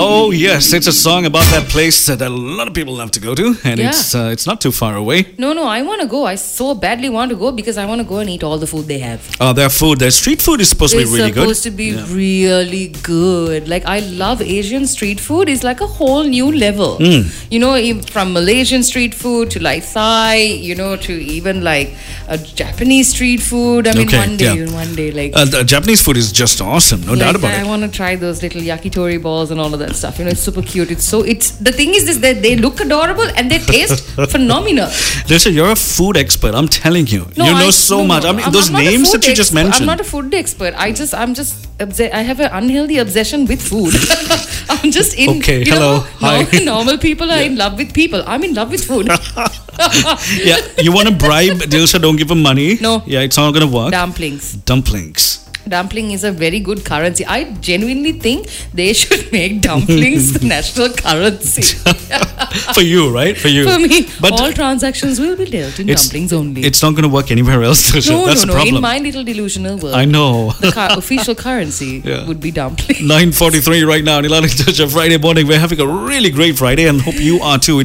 Oh yes, it's a song about that place that a lot of people love to go to, and Yeah. it's not too far away. No, I want to go. I so badly want to go because I want to go and eat all the food they have. Their street food is supposed to be It's really good. supposed to be really good. Like, I love Asian street food. It's like a whole new level. You know, from Malaysian street food to like Thai, you know, to even like a Japanese street food. I mean, Okay, one day, like. The Japanese food is just awesome, no doubt about I it. want to try those little yakitori balls and all of that stuff. You know, it's super cute. It's the thing is this, that they look adorable and they taste phenomenal. Listen, you're a food expert. I'm telling you, No, you know so much. I mean, those I'm not a names food that you just expert. mentioned. I'm not a food expert. I have an unhealthy obsession with food. I'm just in. Okay, you hello, know, hi. Normal people are in love with people. I'm in love with food. Yeah, you want to bribe Dilsha? Don't give him money. No. Yeah, it's not gonna work. Dumplings. Dumpling is a very good currency. I genuinely think they should make dumplings the national currency. For you, right? For you. For me, But all transactions will be dealt in dumplings only. It's not gonna work anywhere else, Dilsha. That's the problem. In my little delusional world, I know. the official currency Yeah. would be dumpling. 9:43 right now. Nilani Dilsha, Friday morning. We're having a really great Friday and hope you are too.